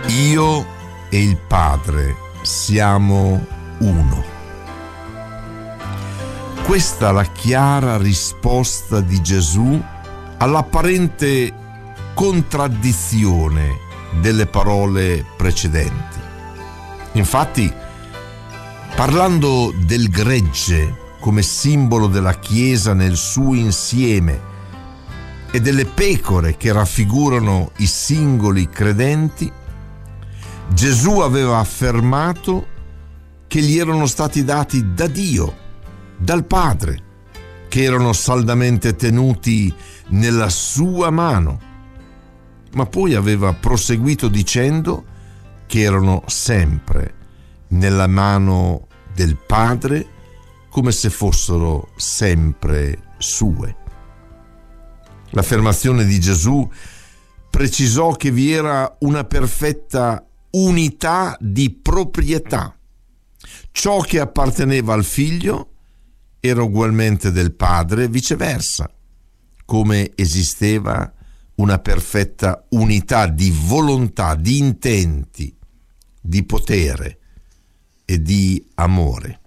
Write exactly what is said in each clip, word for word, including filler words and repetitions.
Io e il Padre siamo uno. Questa è la chiara risposta di Gesù all'apparente contraddizione delle parole precedenti. Infatti, parlando del gregge come simbolo della Chiesa nel suo insieme e delle pecore che raffigurano i singoli credenti, Gesù aveva affermato che gli erano stati dati da Dio, dal Padre, che erano saldamente tenuti nella sua mano, ma poi aveva proseguito dicendo che erano sempre nella mano del Padre, come se fossero sempre sue. L'affermazione di Gesù precisò che vi era una perfetta unità di proprietà. Ciò che apparteneva al Figlio era ugualmente del Padre e viceversa, come esisteva una perfetta unità di volontà, di intenti, di potere e di amore.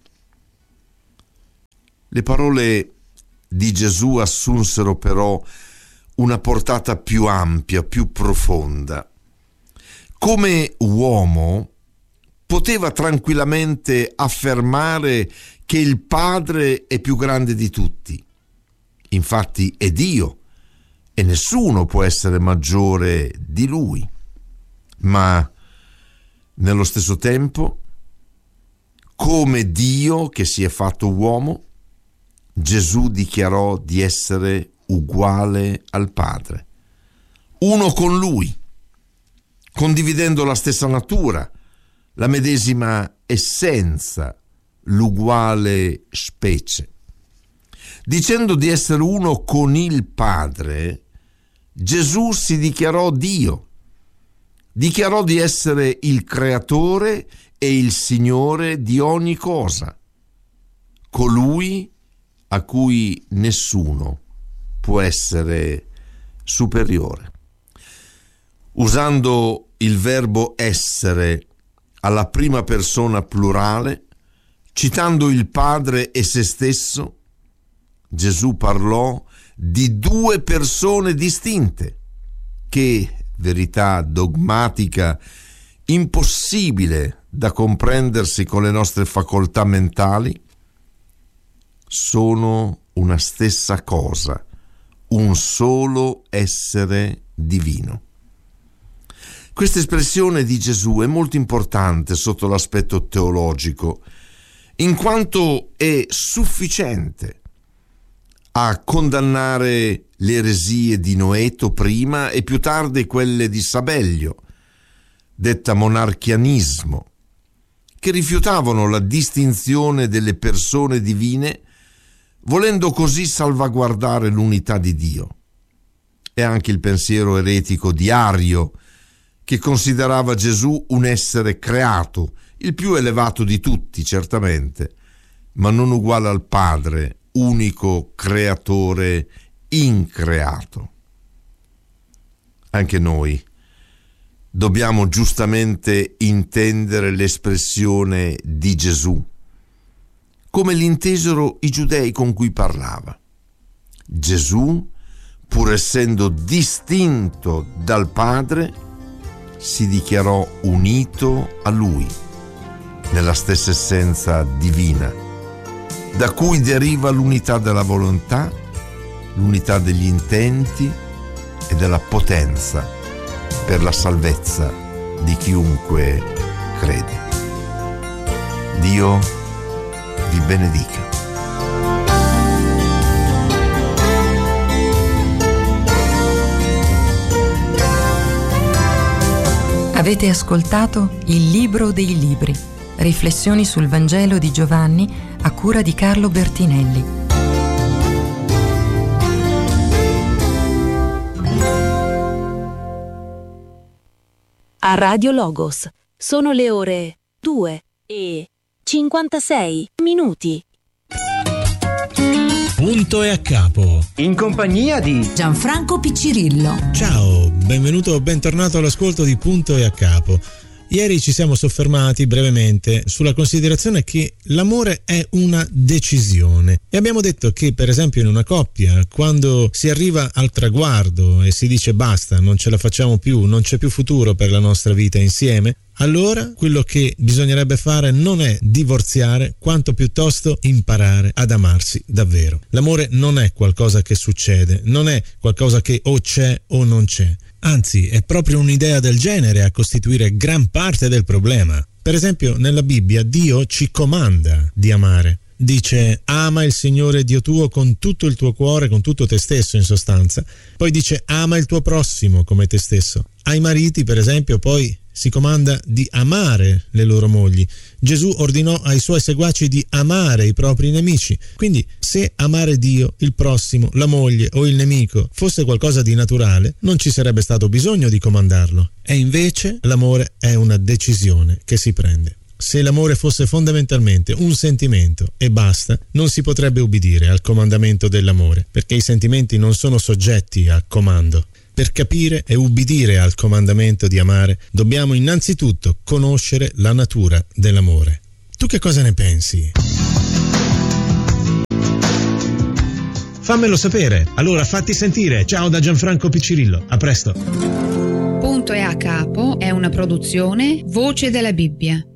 Le parole di Gesù assunsero però una portata più ampia, più profonda. Come uomo poteva tranquillamente affermare che il Padre è più grande di tutti. Infatti è Dio e nessuno può essere maggiore di Lui. Ma nello stesso tempo, come Dio che si è fatto uomo, Gesù dichiarò di essere uguale al Padre, uno con Lui, condividendo la stessa natura, la medesima essenza, l'uguale specie. Dicendo di essere uno con il Padre, Gesù si dichiarò Dio, dichiarò di essere il Creatore e il Signore di ogni cosa, colui a cui nessuno può essere superiore. Usando il verbo essere alla prima persona plurale, citando il Padre e se stesso, Gesù parlò di due persone distinte che, verità dogmatica impossibile da comprendersi con le nostre facoltà mentali, sono una stessa cosa, un solo essere divino. Questa espressione di Gesù è molto importante sotto l'aspetto teologico, in quanto è sufficiente a condannare le eresie di Noeto prima e più tardi quelle di Sabellio, detta monarchianismo, che rifiutavano la distinzione delle persone divine, volendo così salvaguardare l'unità di Dio. E anche il pensiero eretico di Ario, che considerava Gesù un essere creato, il più elevato di tutti, certamente, ma non uguale al Padre, unico creatore increato. Anche noi dobbiamo giustamente intendere l'espressione di Gesù come l'intesero i giudei con cui parlava. Gesù, pur essendo distinto dal Padre, si dichiarò unito a Lui, nella stessa essenza divina, da cui deriva l'unità della volontà, l'unità degli intenti e della potenza per la salvezza di chiunque crede. Dio vi benedica. Avete ascoltato Il Libro dei Libri, riflessioni sul Vangelo di Giovanni a cura di Carlo Bertinelli. A Radio Logos sono le ore due e cinquantasei minuti. Punto e a capo. In compagnia di Gianfranco Piccirillo. Ciao. benvenuto o bentornato all'ascolto di Punto e a Capo. Ieri ci siamo soffermati brevemente sulla considerazione che l'amore è una decisione e abbiamo detto che, per esempio, in una coppia, quando si arriva al traguardo e si dice basta, non ce la facciamo più, non c'è più futuro per la nostra vita insieme, allora quello che bisognerebbe fare non è divorziare, quanto piuttosto imparare ad amarsi davvero. L'amore non è qualcosa che succede, non è qualcosa che o c'è o non c'è. Anzi, è proprio un'idea del genere a costituire gran parte del problema. Per esempio, nella Bibbia Dio ci comanda di amare. Dice: ama il Signore Dio tuo con tutto il tuo cuore, con tutto te stesso in sostanza. Poi dice: ama il tuo prossimo come te stesso. Ai mariti, per esempio, poi si comanda di amare le loro mogli. Gesù ordinò ai suoi seguaci di amare i propri nemici. Quindi, se amare Dio, il prossimo, la moglie o il nemico fosse qualcosa di naturale, non ci sarebbe stato bisogno di comandarlo. E invece l'amore è una decisione che si prende. Se l'amore fosse fondamentalmente un sentimento e basta, non si potrebbe ubbidire al comandamento dell'amore, perché i sentimenti non sono soggetti a comando. Per capire e ubbidire al comandamento di amare, dobbiamo innanzitutto conoscere la natura dell'amore. Tu che cosa ne pensi? Fammelo sapere, allora fatti sentire. Ciao da Gianfranco Piccirillo, a presto. Punto e a Capo è una produzione Voce della Bibbia.